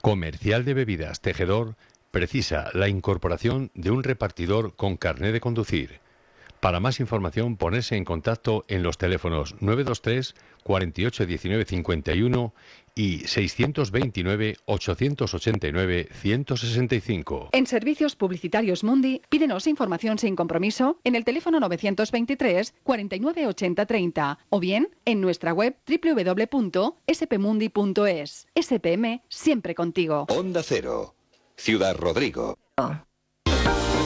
Comercial de bebidas Tejedor precisa la incorporación de un repartidor con carné de conducir. Para más información, ponerse en contacto en los teléfonos 923 48 19 51 y 629 889 165. En Servicios Publicitarios Mundi, pídenos información sin compromiso en el teléfono 923 49 80 30 o bien en nuestra web www.spmundi.es. SPM, siempre contigo. Onda Cero, Ciudad Rodrigo.